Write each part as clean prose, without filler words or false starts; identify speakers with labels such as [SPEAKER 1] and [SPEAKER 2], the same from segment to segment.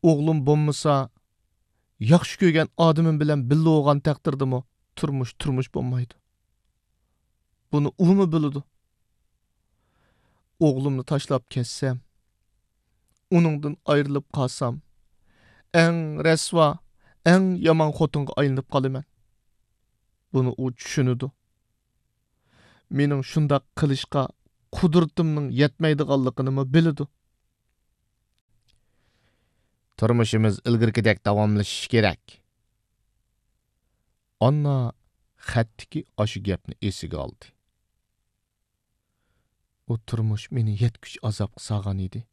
[SPEAKER 1] Oğlum bo'lmasa, yaxshi ko'rgan odamim bilan birga bo'lgan taqdirdami turmush bo'lmaydi. Buni umi biladi. Oğlumni tashlab ketsam, uningdan ayrilib qolsam, eng rasvo, eng yomon xotinga aylanib qolaman. Buni u tushunadi. Mening shundoq qilishga qudratimning yetmaydiganligini biladi. Turmushimiz ilgirgidek davomlashishi kerak. Anna xatdagi ashu gapni esiga oldi. O turmush meni yetkuch azobga solgan edi.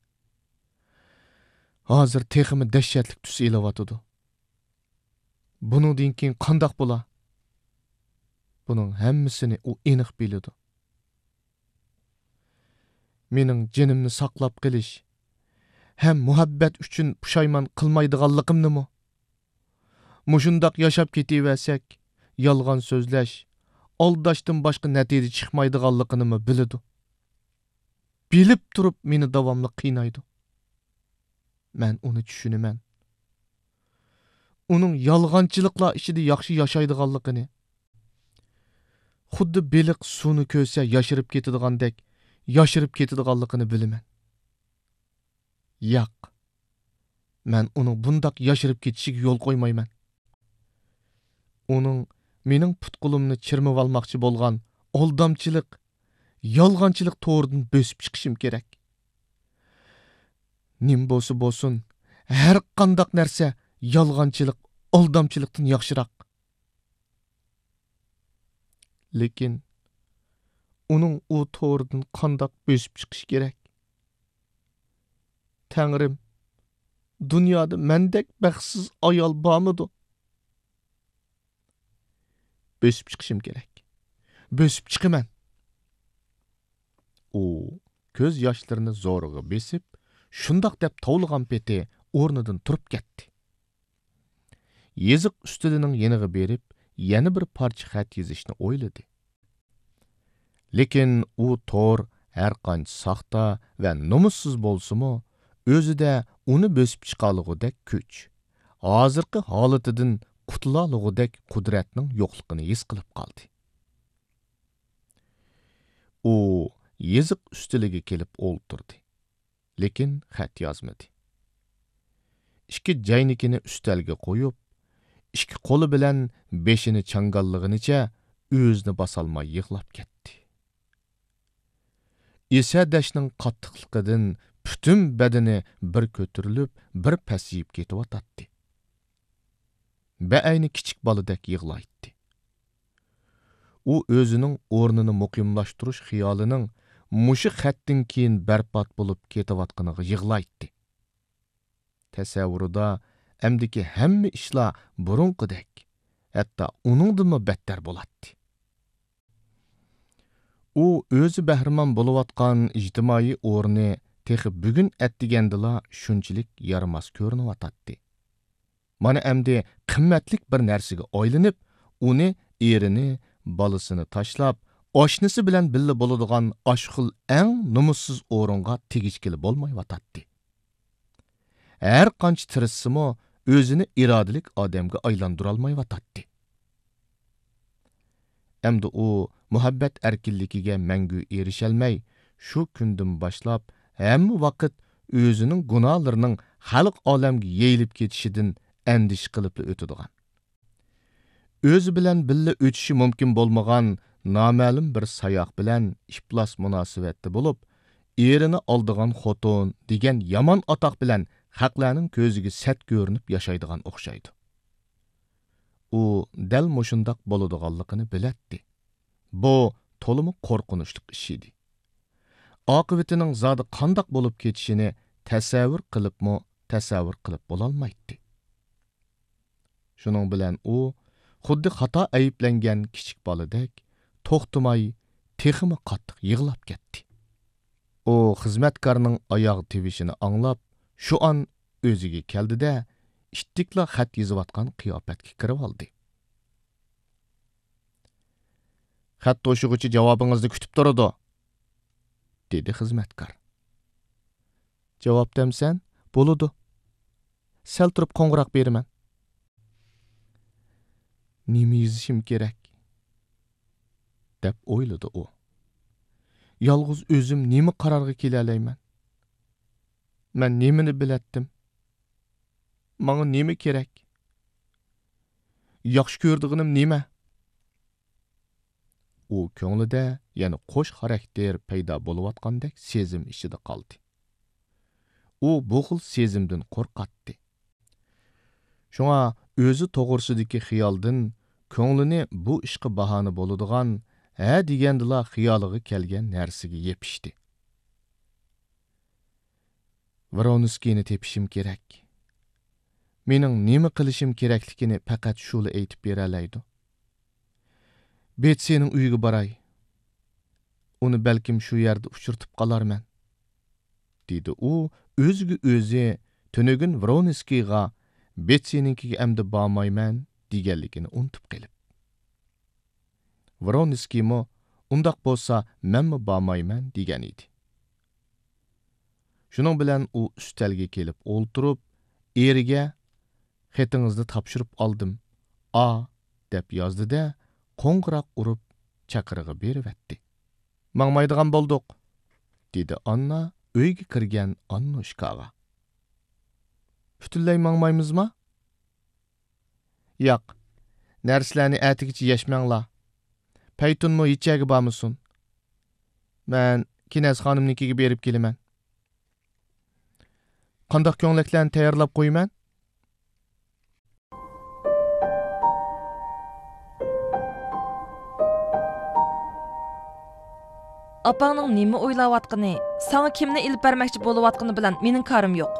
[SPEAKER 1] Hozir teximi dahshatlik tus elayotidu. Buningdan keyin qandoq bo'la? Buning hammasini u aniq biladi. Mening jinimni saqlab qilish ham muhabbat uchun pushaymon qilmaydiganligimnimi? Mushundaq yashab ketaversak, yolg'on so'zlash, aldashdan boshqa natija chiqmaydiganligini biladi. Bilib turib meni davomli qiynaydi. Men uni tushunaman. Uning yolg'onchiliklar ichida yaxshi yashaydiganligini, xuddi beliq suvni ko'rsa yashirib ketadigandek, yashirib ketadiganligini bilaman. Yo'q. Men uning bundaq yashirib ketishiga yo'l qo'ymayman. Uning mening putqulimni chirmib olmoqchi bo'lgan aldamchilik, yolg'onchilik to'ridan bosib chiqishim kerak. Nim bo'lsa bo'lsin, har qanday narsa yolg'onchilik, aldamchilikdan yaxshiroq. Lekin uning u to'ridan qanday bosib chiqish kerak? Tangrim, dunyoda mendek baxtsiz ayol bormidi? Bosib chiqishim kerak. Bosib chiqaman. U ko'z yoshlarini zo'rg'a besib, shundoq deb tovlagan peti o'rnidan turib ketdi. Yeziq ustidining yeniga berib, yana bir parcha xat yozishni o'yladi. Lekin u to'r har qancha saxta va nomussiz bo'lsa-mu, o'zida uni bosib chiqalig'idek kuch, hozirgi holatidan qutulalig'idek qudratning yo'qligini his qilib qoldi. U yeziq ustiliga kelib o'ltirdi. Lekin xat yozmadi. Ikki jaynikini ustalga qo'yib, ikki qo'li bilan beshini changallig'inicha o'zini bosolmay yig'lab ketdi. Esadashning qattiqligidan butun badani bir ko'tarilib, bir pasayib ketayotdi. Ba'ayni kichik boladek yig'laydi. U o'zining o'rnini muqimlashtirish xiyolining mushi xatdan keyin barbod bo'lib ketayotganiga yig'laydi. Tasavvurida amdiki hamma ishlar burunqidek, hatto uningdanmi battar bo'ladi. U o'zi bahramon bo'layotgan ijtimoiy o'rni texi bugun atdigandila shunchalik yaramas ko'rinayotdi. Mana amdi qimmatlik bir narsaga oylanib, uni erini, bolasini tashlab, oshnisi bilan birga bo'ladigan ashxil eng numussiz o'ringa tegishkili bo'lmayotdi. Har qancha tirishsimi, o'zini irodalik odamga aylandira olmayotdi. Endi u muhabbat erkinligiga mangu erishalmay, shu kundan boshlab hamma vaqt o'zining gunohlarining xalq olamga yeyilib ketishidan andish qilib o'tadigan. O'zi bilan birga o'tishi mumkin bo'lmagan noma'lum bir sayoq bilan iflos munosabatda bo'lib, erini oldigan xotin degan yomon atoq bilan xalqlarning ko'ziga sat ko'rinib yashaydigan o'xshaydi. U dal mushundoq bo'ladiganligini biladi. Bu to'limi qo'rqinchli ish edi. Oqibatining zodi qandoq bo'lib ketishini tasavvur qilib bo'la olmaydi. Shuning bilan u xuddi xato ayiblangan kichik boladek to'xtamay, teximi qattiq yig'lab ketdi. U xizmatkorning oyoq tevishini anglab, shu an o'ziga keldi-da, ittikla xat yozayotgan qiyofatga kirib oldi. Xat to'shig'ichi javobingizni kutib turadi, dedi xizmatkor. Javob demsan, bo'ladi. sal turib qo'ng'iroq beraman. Nima yozishim kerak? deb o'yladi u. Yolg'iz o'zim nima qarorga kela olayman? Men nimani bilatdim? Menga nima kerak? Yaxshi ko'rdig'inim nima? U ko'nglida yana qo'sh xarakter paydo bo'layotgandek sezim ichida qoldi. U bu xil sezimdan qo'rqatdi. Shunga o'zi to'g'risidagi xiyoldan ko'nglini bu ishga bahona bo'ladigan ha degandila xiyoliga kelgan narsaga yepishdi. Vronskiyni tepishim kerak. Mening nima qilishim kerakligini faqat shuli aytib bera oladi. Betsening uyiga boray. Uni balkim shu yerda uchirtib qolarman, dedi u o'ziga o'zi tunugin Vronskiyga Betseninkiga amdi bormayman deganligini unutib qolib. Vronskiymi undaq bo'lsa menmi bormayman degan edi. Shuning bilan u ustalga kelib o'ltirib, eriga xatingizni topshirib oldim, deb yozdi-da, qo'ng'iroq urib chaqirig'i berivatdi. Mangmaydigan bo'ldik, dedi Anna uyga kirgan Annushkaga. Butunlay mangmaymizmi? Yo'q. Narsalarni atigicha yashmanglar. Paytunmi ichaga bormisin? Men Kinaz xonimnikiga berib kelaman. Qandoq ko'ngillarni tayyorlab qo'yman?
[SPEAKER 2] Apangning nima o'ylayotgani, sana kimni ilib bermoqchi bo'layotgani bilan mening karim yo'q.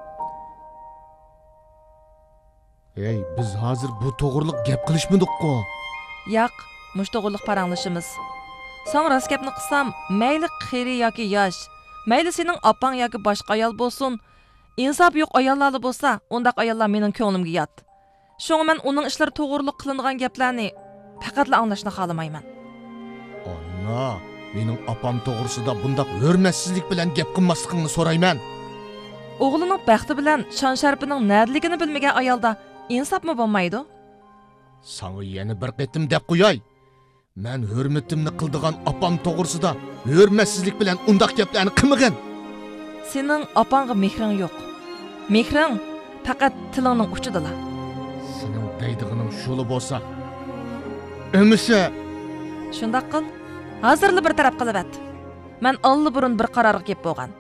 [SPEAKER 1] Ey, biz hozir bu to'g'riliq gap qilishmadik-ku.
[SPEAKER 2] Yo'q, mush to'g'riliq paranglashimiz. Sen rost gapni qilsam, mayli qiri yoki yosh, mayli sening opang yoki boshqa ayol bo'lsin, insof yo'q ayollar bo'lsa, undaq ayollar mening ko'nglimga yot. Shunga men uning ishlari to'g'riliq qilingan gaplarni faqatla anglashni xohlamayman.
[SPEAKER 1] Anna, mening opam to'g'risida bundaq hurmatsizlik bilan gap qilmasligingni so'rayman.
[SPEAKER 2] O'g'lining baxti bilan shon sharpining nadligini bilmagan ayolda insofmi bo'lmaydi?
[SPEAKER 1] Sana yana bir qitim deb qo'yay. Men hurmatimni qildigan opam to'g'risida hurmatsizlik bilan undaq gaplarni qilmagan.
[SPEAKER 2] Sening opangga mehring yo'q. Mehring faqat tilingning uchidalar.
[SPEAKER 1] Sening deydigining shuli bo'lsa, ömüse.
[SPEAKER 2] Shundaq qil. Hozirli bir taraf qilib at. Men alli burun bir qarorga kelib bo'lgan.